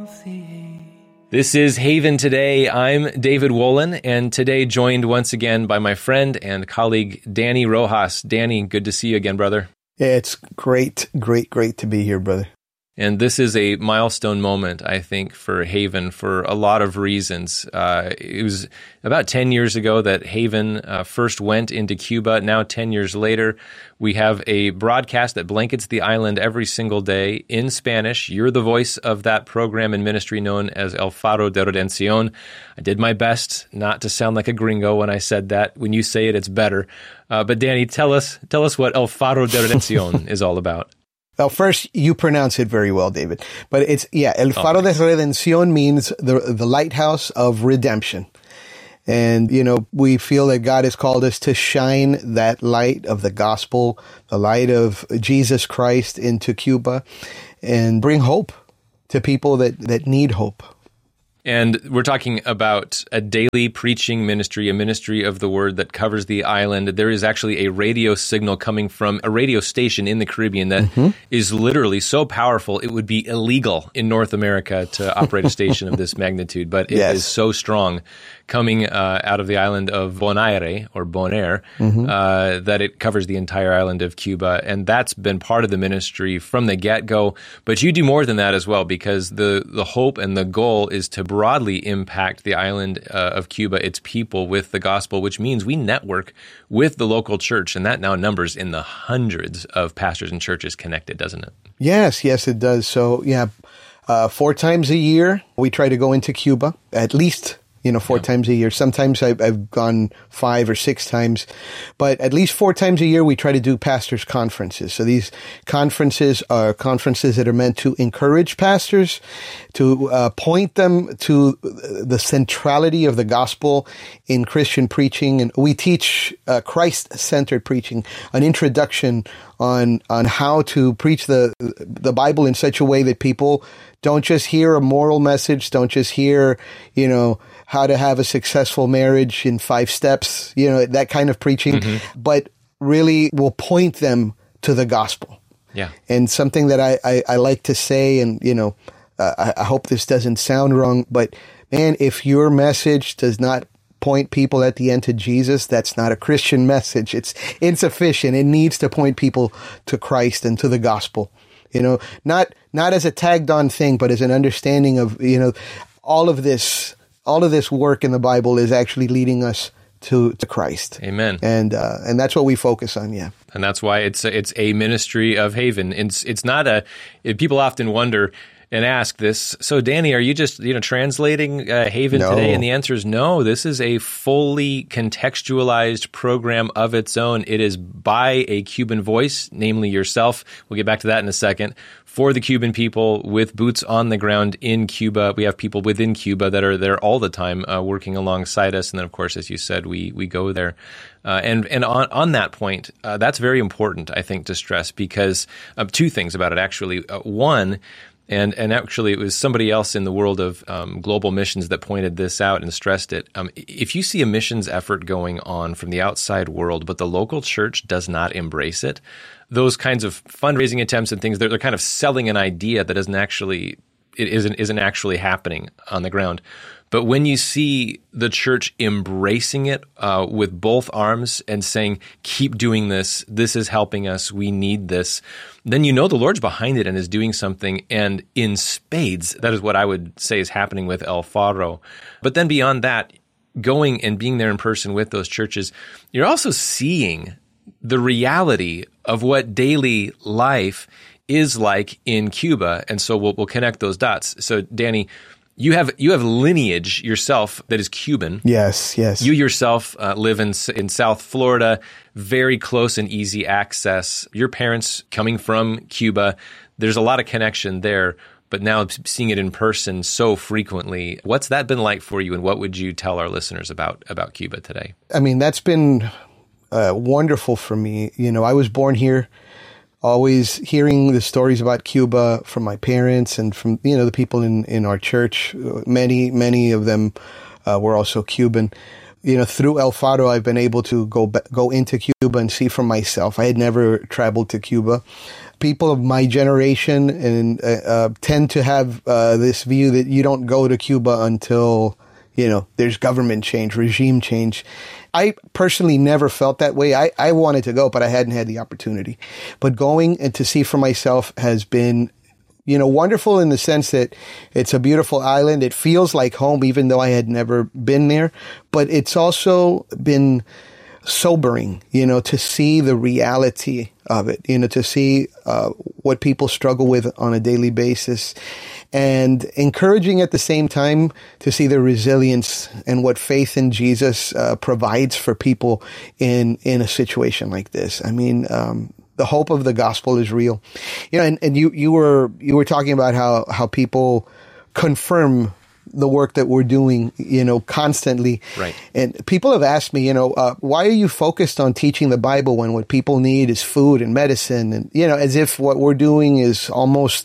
This is Haven Today. I'm David Wolin, and today joined once again by my friend and colleague, Danny Rojas. Danny, good to see you again, brother. It's great to be here, brother. And this is a milestone moment, I think, for Haven for a lot of reasons. It was about 10 years ago that Haven first went into Cuba. Now, 10 years later, we have a broadcast that blankets the island every single day in Spanish. You're the voice of that program and ministry known as El Faro de Redención. I did my best not to sound like a gringo when I said that. When you say it, it's better. But Danny, tell us what El Faro de Redención is all about. Well, first, you pronounce it very well, David. But it's, El Faro de Redención means the lighthouse of redemption. And, we feel that God has called us to shine that light of the gospel, the light of Jesus Christ into Cuba, and bring hope to people that need hope. And we're talking about a daily preaching ministry, a ministry of the word that covers the island. There is actually a radio signal coming from a radio station in the Caribbean that is literally so powerful, it would be illegal in North America to operate a station of this magnitude. But it is so strong coming out of the island of Bonaire, or Bonaire, that it covers the entire island of Cuba. And that's been part of the ministry from the get-go. But you do more than that as well, because the hope and the goal is to broadly impact the island of Cuba, its people, with the gospel, which means we network with the local church, and that now numbers in the hundreds of pastors and churches connected, doesn't it? Yes, it does. So, 4 times a year, we try to go into Cuba, at least 4 times a year. Sometimes I've gone 5 or 6 times, but at least 4 times a year we try to do pastors' conferences. So these conferences are conferences that are meant to encourage pastors, to point them to the centrality of the gospel in Christian preaching. And we teach Christ-centered preaching, an introduction on how to preach the Bible in such a way that people don't just hear a moral message, don't just hear, how to have a successful marriage in 5 steps, that kind of preaching, but really will point them to the gospel. Yeah. And something that I like to say, and, I hope this doesn't sound wrong, but man, if your message does not point people at the end to Jesus, that's not a Christian message. It's insufficient. It needs to point people to Christ and to the gospel. Not as a tagged on thing, but as an understanding of, all of this work in the Bible is actually leading us to Christ. Amen. And that's what we focus on. Yeah. And that's why it's a ministry of Haven. It's not people often wonder and ask this. So, Danny, are you just translating Haven Today? And the answer is no. This is a fully contextualized program of its own. It is by a Cuban voice, namely yourself. We'll get back to that in a second. For the Cuban people, with boots on the ground in Cuba. We have people within Cuba that are there all the time, working alongside us. And then, of course, as you said, we go there. And on that point, that's very important, I think, to stress, because 2 things about it, actually. One, and actually, it was somebody else in the world of global missions that pointed this out and stressed it. If you see a missions effort going on from the outside world, but the local church does not embrace it, those kinds of fundraising attempts and things, they're kind of selling an idea that isn't actually happening on the ground. But when you see the church embracing it with both arms and saying, keep doing this, this is helping us, we need this, then the Lord's behind it and is doing something. And in spades, that is what I would say is happening with El Faro. But then beyond that, going and being there in person with those churches, you're also seeing the reality of what daily life is like in Cuba. And so we'll connect those dots. So, Danny, you have lineage yourself that is Cuban. Yes. You yourself live in South Florida, very close and easy access. Your parents coming from Cuba, there's a lot of connection there. But now seeing it in person so frequently, what's that been like for you, and what would you tell our listeners about Cuba today? I mean, that's been wonderful for me. I was born here. Always hearing the stories about Cuba from my parents and from, the people in our church. Many of them were also Cuban. through El Faro, I've been able to go into Cuba and see for myself. I had never traveled to Cuba. People of my generation tend to have this view that you don't go to Cuba until, there's government change, regime change. I personally never felt that way. I wanted to go, but I hadn't had the opportunity. But going and to see for myself has been, wonderful in the sense that it's a beautiful island. It feels like home, even though I had never been there. But it's also been sobering, to see the reality of it, to see what people struggle with on a daily basis, and encouraging at the same time to see the resilience and what faith in Jesus provides for people in a situation like this. I mean, the hope of the gospel is real. And you were talking about how people confirm the work that we're doing, constantly. Right. And people have asked me, why are you focused on teaching the Bible when what people need is food and medicine? And, as if what we're doing is almost,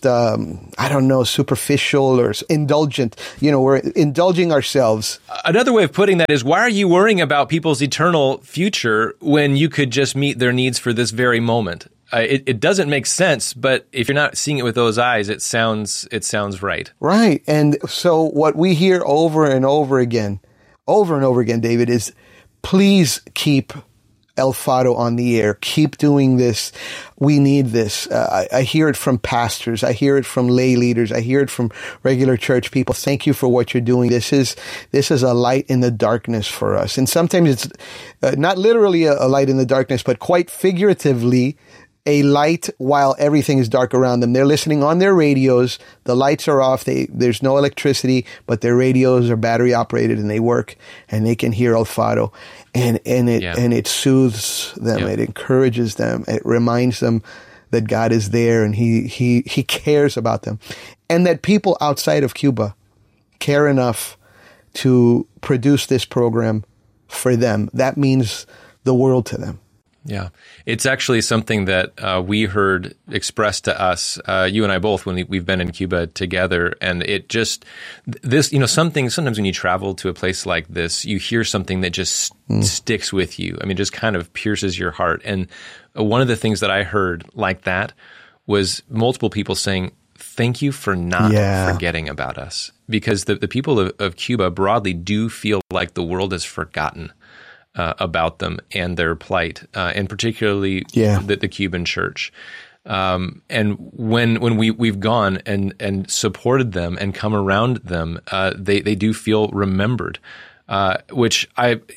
superficial or indulgent. We're indulging ourselves. Another way of putting that is, why are you worrying about people's eternal future when you could just meet their needs for this very moment? It doesn't make sense, but if you're not seeing it with those eyes, it sounds right. Right. And so what we hear over and over again, David, is please keep El Faro on the air. Keep doing this. We need this. I hear it from pastors. I hear it from lay leaders. I hear it from regular church people. Thank you for what you're doing. This is a light in the darkness for us. And sometimes it's not literally a light in the darkness, but quite figuratively, a light while everything is dark around them. They're listening on their radios. The lights are off. There's no electricity, but their radios are battery operated and they work, and they can hear El Faro, and it soothes them. Yeah. It encourages them. It reminds them that God is there and he cares about them, and that people outside of Cuba care enough to produce this program for them. That means the world to them. Yeah, it's actually something that we heard expressed to us, you and I both, when we've been in Cuba together. And it just, sometimes when you travel to a place like this, you hear something that just sticks with you. I mean, just kind of pierces your heart. And one of the things that I heard like that was multiple people saying, thank you for not forgetting about us. Because the people of Cuba broadly do feel like the world has forgotten about them and their plight, and particularly the Cuban church. And when we've gone and supported them and come around them, they do feel remembered, which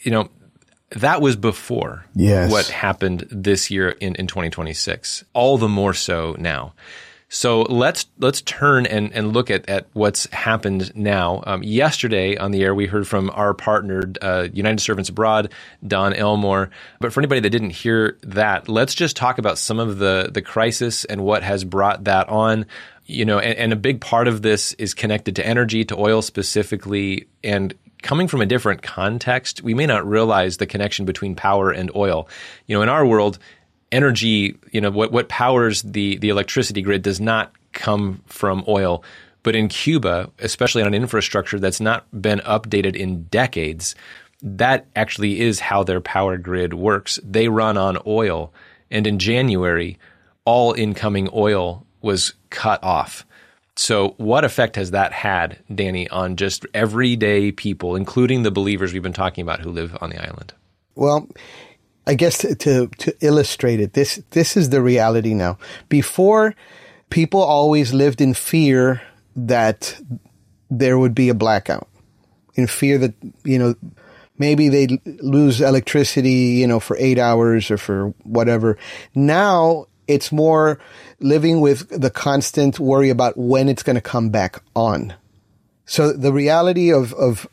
that was before what happened this year in 2026, all the more so now. So let's turn and look at what's happened now. Yesterday on the air, we heard from our partner, United Servants Abroad, Don Elmore. But for anybody that didn't hear that, let's just talk about some of the crisis and what has brought that on. And a big part of this is connected to energy, to oil specifically, and coming from a different context, we may not realize the connection between power and oil. In our world, energy, what powers the electricity grid does not come from oil. But in Cuba, especially on an infrastructure that's not been updated in decades, that actually is how their power grid works. They run on oil. And in January, all incoming oil was cut off. So what effect has that had, Danny, on just everyday people, including the believers we've been talking about who live on the island? Well, I guess to illustrate it, this is the reality now. Before, people always lived in fear that there would be a blackout, in fear that, maybe they'd lose electricity, for 8 hours or for whatever. Now it's more living with the constant worry about when it's going to come back on. So the reality of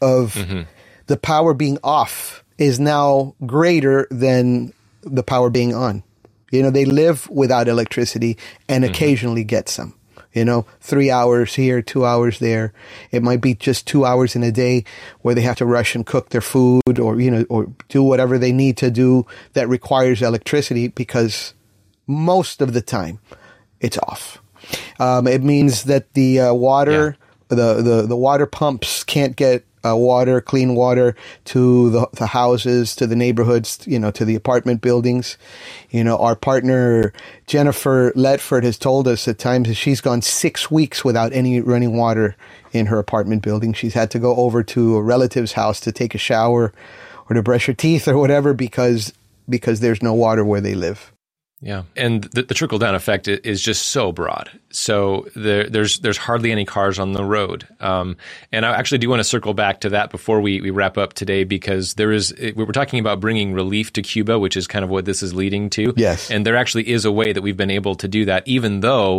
the power being off is now greater than the power being on. They live without electricity and occasionally get some. 3 hours here, 2 hours there. It might be just 2 hours in a day where they have to rush and cook their food or do whatever they need to do that requires electricity, because most of the time it's off. It means that the water, the water pumps can't get water, clean water to the houses, to the neighborhoods, to the apartment buildings. Our partner, Jennifer Letford, has told us at times that she's gone 6 weeks without any running water in her apartment building. She's had to go over to a relative's house to take a shower or to brush her teeth or whatever because there's no water where they live. Yeah, and the trickle-down effect is just so broad. So there's hardly any cars on the road. And I actually do want to circle back to that before we wrap up today, because we're talking about bringing relief to Cuba, which is kind of what this is leading to. Yes. And there actually is a way that we've been able to do that, even though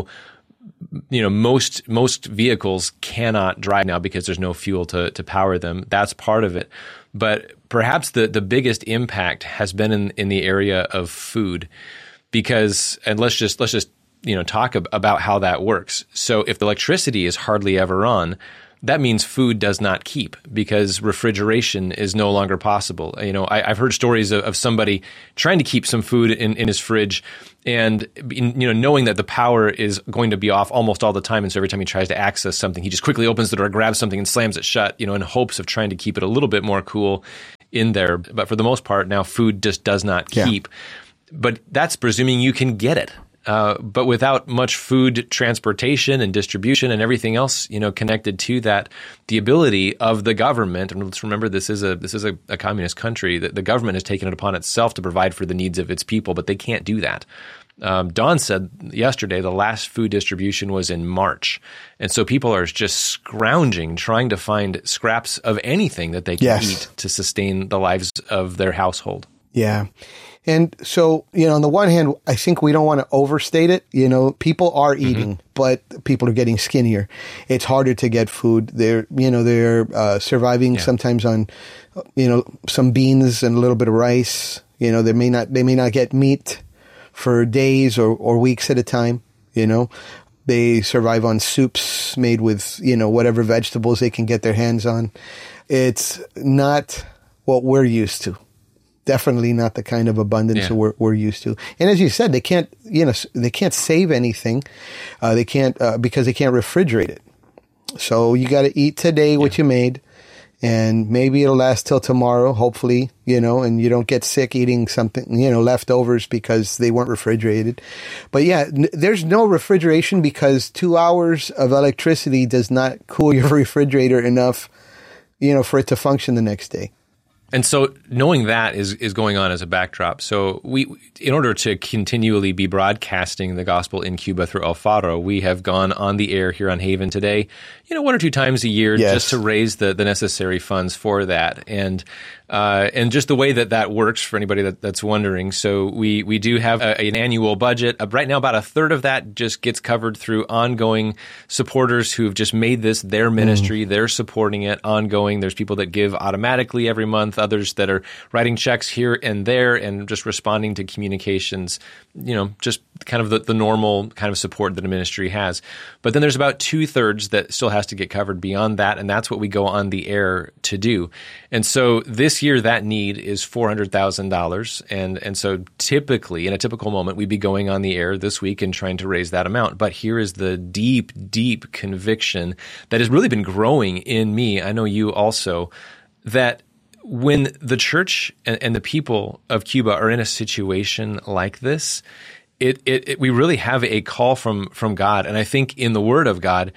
most vehicles cannot drive now because there's no fuel to power them. That's part of it. But perhaps the biggest impact has been in the area of food. Because, and let's just talk about how that works. So if the electricity is hardly ever on, that means food does not keep because refrigeration is no longer possible. I've heard stories of somebody trying to keep some food in his fridge, and knowing that the power is going to be off almost all the time, and so every time he tries to access something, he just quickly opens the door, grabs something, and slams it shut. In hopes of trying to keep it a little bit more cool in there. But for the most part, now food just does not keep. Yeah. But that's presuming you can get it. But without much food transportation and distribution and everything else, connected to that, the ability of the government, and let's remember this is a communist country, that the government has taken it upon itself to provide for the needs of its people, but they can't do that. Don said yesterday the last food distribution was in March. And so people are just scrounging, trying to find scraps of anything that they can eat to sustain the lives of their household. Yeah. And so, on the one hand, I think we don't want to overstate it. People are eating, but people are getting skinnier. It's harder to get food. They're surviving sometimes on, some beans and a little bit of rice. They may not get meat for days or weeks at a time. They survive on soups made with, whatever vegetables they can get their hands on. It's not what we're used to. Definitely not the kind of abundance we're used to. And as you said, they can't save anything. They can't because they can't refrigerate it. So you got to eat today what you made, and maybe it'll last till tomorrow, hopefully, and you don't get sick eating something, leftovers because they weren't refrigerated. But there's no refrigeration because 2 hours of electricity does not cool your refrigerator enough, for it to function the next day. And so knowing that is going on as a backdrop. So in order to continually be broadcasting the gospel in Cuba through El Faro, we have gone on the air here on Haven Today, 1 or 2 times a year just to raise the necessary funds for that. And just the way that works for anybody that's wondering. So we do have an annual budget. Right now, about a third of that just gets covered through ongoing supporters who have just made this their ministry. They're supporting it ongoing. There's people that give automatically every month, others that are writing checks here and there and just responding to communications, just kind of the normal kind of support that a ministry has. But then there's about 2/3 that still has to get covered beyond that, and that's what we go on the air to do. And so this year, that need is $400,000. And so typically, in a typical moment, we'd be going on the air this week and trying to raise that amount. But here is the deep, deep conviction that has really been growing in me, I know you also, that when the church and the people of Cuba are in a situation like this, we really have a call from God, and I think in the Word of God,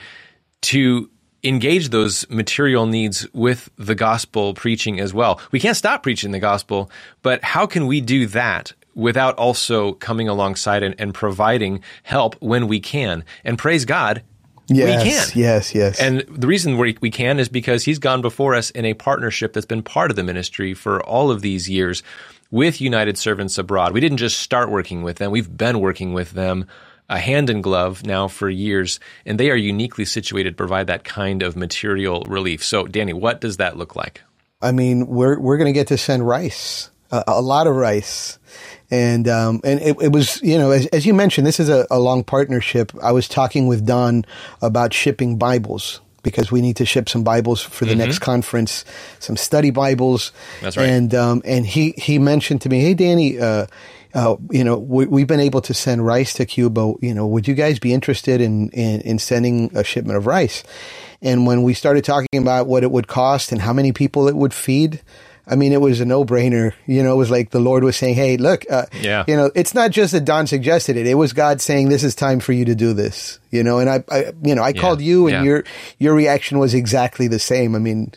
to engage those material needs with the gospel preaching as well. We can't stop preaching the gospel, but how can we do that without also coming alongside and providing help when we can? And praise God, we can. Yes. And the reason we can is because He's gone before us in a partnership that's been part of the ministry for all of these years with United Servants Abroad. We didn't just start working with them. We've been working with them hand in glove now for years, and they are uniquely situated to provide that kind of material relief. So, Danny, what does that look like? I mean, we're going to get to send rice, a lot of rice. And it was, as you mentioned, this is a long partnership. I was talking with Don about shipping Bibles because we need to ship some Bibles for the next conference, some study Bibles. That's right. And he mentioned to me, hey, Danny, we've been able to send rice to Cuba. Would you guys be interested in sending a shipment of rice? And when we started talking about what it would cost and how many people it would feed, I mean, it was a no-brainer. It was like the Lord was saying, hey, look, it's not just that Don suggested it. It was God saying, this is time for you to do this. And I called you, and your reaction was exactly the same. I mean,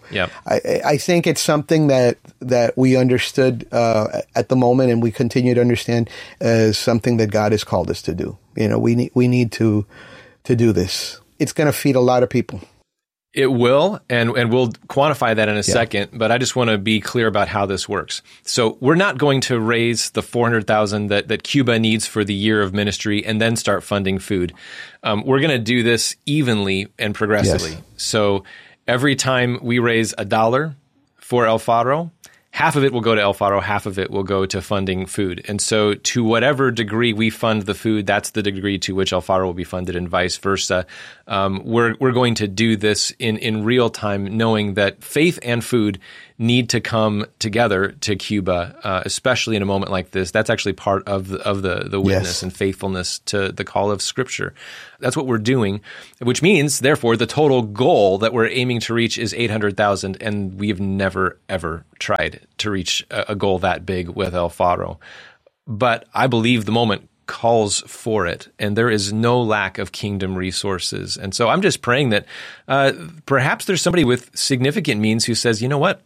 I think it's something that we understood at the moment, and we continue to understand as something that God has called us to do. We need to do this. It's going to feed a lot of people. It will, and we'll quantify that in a second, but I just want to be clear about how this works. So we're not going to raise the $400,000 that Cuba needs for the year of ministry and then start funding food. We're going to do this evenly and progressively. Yes. So every time we raise $1 for El Faro, half of it will go to El Faro, half of it will go to funding food. And so to whatever degree we fund the food, that's the degree to which El Faro will be funded, and vice versa. We're going to do this in real time, knowing that faith and food need to come together to Cuba, especially in a moment like this. That's actually part of the witness and faithfulness to the call of Scripture. That's what we're doing, which means, therefore, the total goal that we're aiming to reach is 800,000, and we've never, ever tried to reach a goal that big with El Faro. But I believe the moment calls for it, and there is no lack of kingdom resources. And so I'm just praying that perhaps there's somebody with significant means who says, you know what?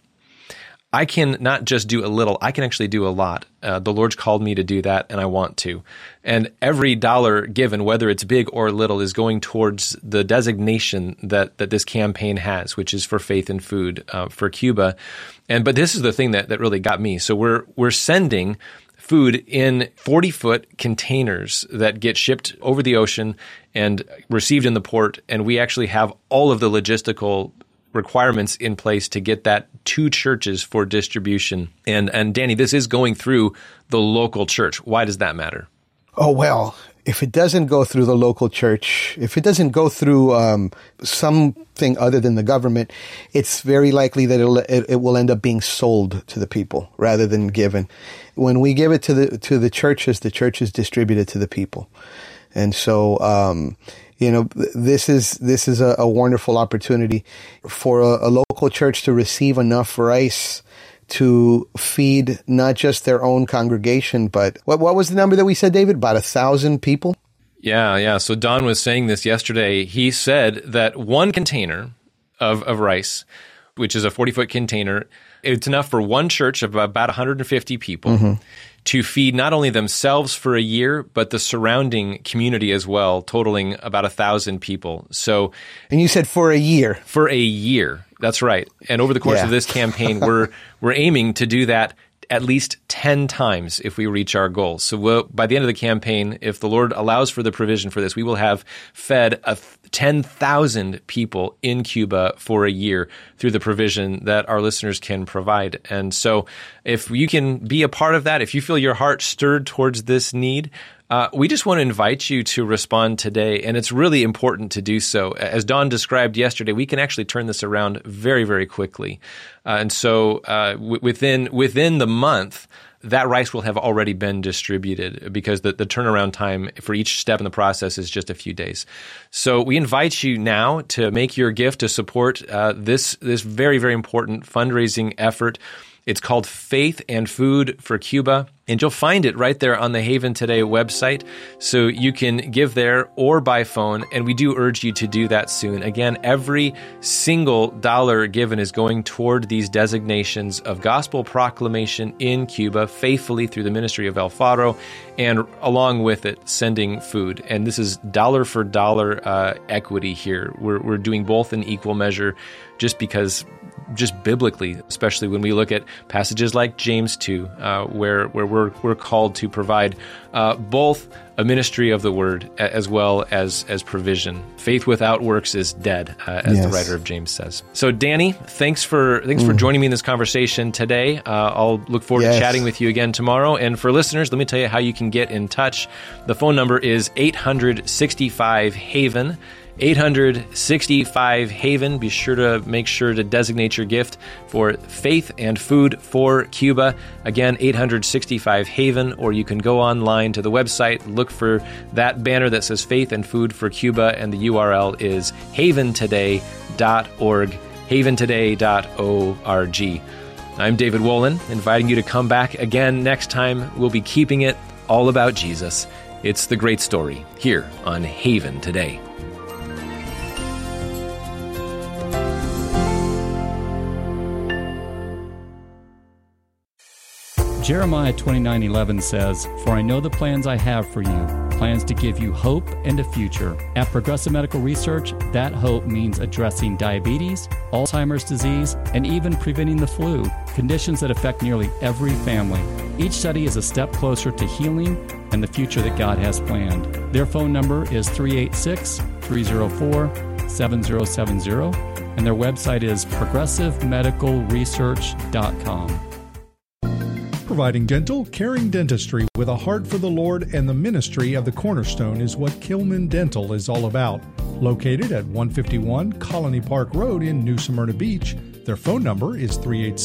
I can not just do a little, I can actually do a lot. The Lord's called me to do that, and I want to. And every dollar given, whether it's big or little, is going towards the designation that this campaign has, which is for faith and food for Cuba. But this is the thing that really got me. So we're sending food in 40-foot containers that get shipped over the ocean and received in the port, and we actually have all of the logistical requirements in place to get that to churches for distribution. And Danny, this is going through the local church. Why does that matter? Oh, well, if it doesn't go through the local church, if it doesn't go through something other than the government, it's very likely that it will end up being sold to the people rather than given. When we give it to the churches distribute it to the people. And so, this is a wonderful opportunity for a local church to receive enough rice to feed not just their own congregation, but what was the number that we said, David? About 1,000 people? Yeah. So Don was saying this yesterday. He said that one container of rice, which is a 40-foot container, it's enough for one church of about 150 people to feed not only themselves for a year, but the surrounding community as well, totaling about 1,000 people. So, and you said for a year. For a year. That's right. And over the course of this campaign, we're aiming to do that at least 10 times if we reach our goals. So by the end of the campaign, if the Lord allows for the provision for this, we will have fed 10,000 people in Cuba for a year through the provision that our listeners can provide. And so if you can be a part of that, if you feel your heart stirred towards this need, we just want to invite you to respond today, and it's really important to do so. As Don described yesterday, we can actually turn this around very, very quickly. And so within the month, that rice will have already been distributed because the turnaround time for each step in the process is just a few days. So we invite you now to make your gift to support this very, very important fundraising effort. It's called Faith and Food for Cuba, and you'll find it right there on the Haven Today website. So you can give there or by phone, and we do urge you to do that soon. Again, every single dollar given is going toward these designations of gospel proclamation in Cuba, faithfully through the ministry of El Faro, and along with it, sending food. And this is dollar for dollar equity here. We're doing both in equal measure just because, just biblically, especially when we look at passages like James 2, where we're called to provide both a ministry of the word as well as provision. Faith without works is dead, as the writer of James says. So, Danny, thanks for joining me in this conversation today. I'll look forward to chatting with you again tomorrow. And for listeners, let me tell you how you can get in touch. The phone number is 865-HAVEN. 865-HAVEN. Be sure to make sure to designate your gift for Faith and Food for Cuba. Again, 865-HAVEN, or you can go online to the website, look for that banner that says Faith and Food for Cuba, and the URL is haventoday.org, haventoday.org. I'm David Wolin, inviting you to come back again next time. We'll be keeping it all about Jesus. It's the great story here on Haven Today. Jeremiah 29:11 says, "For I know the plans I have for you, plans to give you hope and a future." At Progressive Medical Research, that hope means addressing diabetes, Alzheimer's disease, and even preventing the flu, conditions that affect nearly every family. Each study is a step closer to healing and the future that God has planned. Their phone number is 386-304-7070, and their website is progressivemedicalresearch.com. Providing gentle, caring dentistry with a heart for the Lord and the ministry of the Cornerstone is what Kilman Dental is all about. Located at 151 Colony Park Road in New Smyrna Beach, their phone number is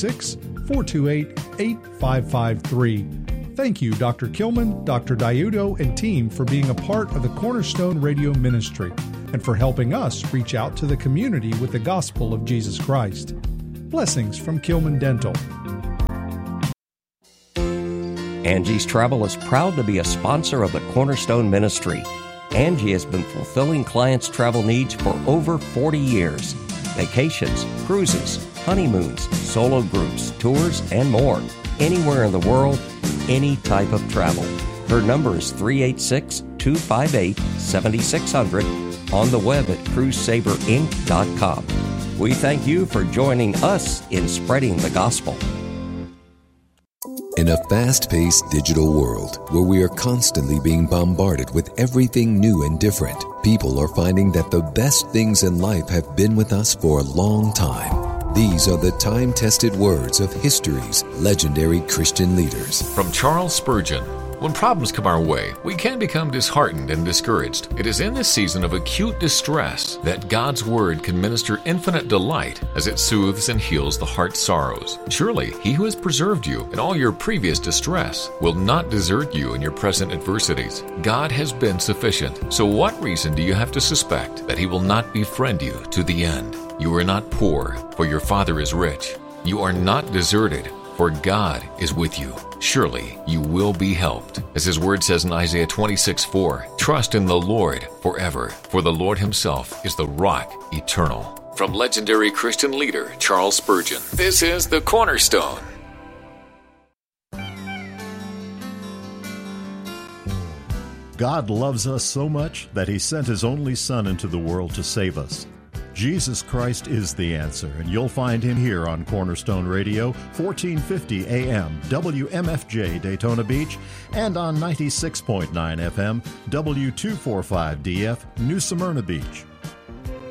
386-428-8553. Thank you, Dr. Kilman, Dr. Diudo, and team for being a part of the Cornerstone Radio Ministry and for helping us reach out to the community with the gospel of Jesus Christ. Blessings from Kilman Dental. Angie's Travel is proud to be a sponsor of the Cornerstone Ministry. Angie has been fulfilling clients' travel needs for over 40 years. Vacations, cruises, honeymoons, solo groups, tours, and more. Anywhere in the world, any type of travel. Her number is 386-258-7600 on the web at cruisesaverinc.com. We thank you for joining us in spreading the gospel. In a fast-paced digital world where we are constantly being bombarded with everything new and different, people are finding that the best things in life have been with us for a long time. These are the time-tested words of history's legendary Christian leaders. From Charles Spurgeon, when problems come our way, we can become disheartened and discouraged. It is in this season of acute distress that God's Word can minister infinite delight as it soothes and heals the heart's sorrows. Surely, He who has preserved you in all your previous distress will not desert you in your present adversities. God has been sufficient. So what reason do you have to suspect that He will not befriend you to the end? You are not poor, for your Father is rich. You are not deserted, for God is with you. Surely you will be helped. As His word says in Isaiah 26:4, trust in the Lord forever, for the Lord Himself is the rock eternal. From legendary Christian leader Charles Spurgeon, this is The Cornerstone. God loves us so much that He sent His only Son into the world to save us. Jesus Christ is the answer, and you'll find Him here on Cornerstone Radio, 1450 AM, WMFJ Daytona Beach, and on 96.9 FM, W245DF, New Smyrna Beach.